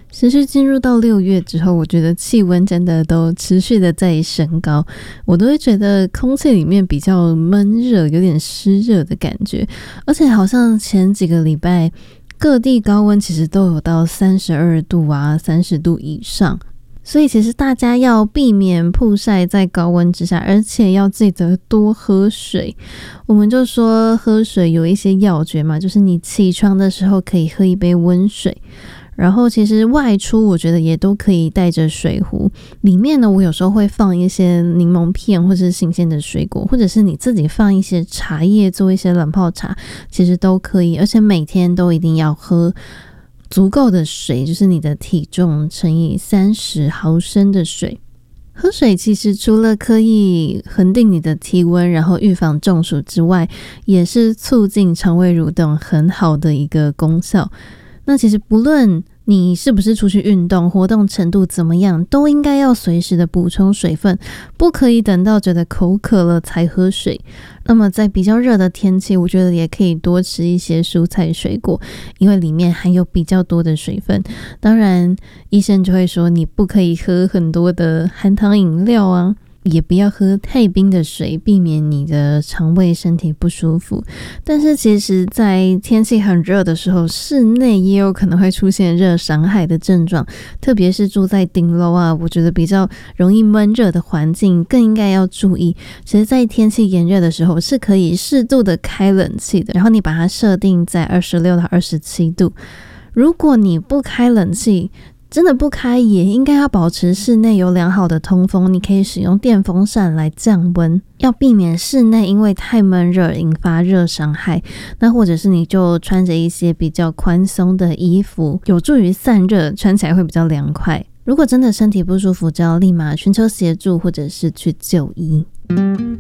持续进入到6月之后，我觉得气温真的都持续的在升高，我都会觉得空气里面比较闷热，有点湿热的感觉，而且好像前几个礼拜各地高温其实都有到32度啊，30度以上，所以其实大家要避免曝晒在高温之下，而且要记得多喝水。我们就说喝水有一些要诀嘛，就是你起床的时候可以喝一杯温水，然后其实外出我觉得也都可以带着水壶，里面呢我有时候会放一些柠檬片或是新鲜的水果，或者是你自己放一些茶叶做一些冷泡茶，其实都可以，而且每天都一定要喝足够的水，就是你的体重乘以30毫升的水。喝水其实除了可以恒定你的体温，然后预防中暑之外，也是促进肠胃蠕动很好的一个功效。那其实不论你是不是出去运动，活动程度怎么样，都应该要随时的补充水分，不可以等到觉得口渴了才喝水。那么在比较热的天气，我觉得也可以多吃一些蔬菜水果，因为里面含有比较多的水分。当然医生就会说你不可以喝很多的含糖饮料啊，也不要喝太冰的水，避免你的肠胃身体不舒服。但是其实在天气很热的时候，室内也有可能会出现热伤害的症状，特别是住在顶楼啊，我觉得比较容易闷热的环境更应该要注意。其实在天气炎热的时候是可以适度的开冷气的，然后你把它设定在26到27度。如果你不开冷气，真的不开也应该要保持室内有良好的通风，你可以使用电风扇来降温，要避免室内因为太闷热引发热伤害。那或者是你就穿着一些比较宽松的衣服，有助于散热，穿起来会比较凉快。如果真的身体不舒服，就要立马寻求协助或者是去就医。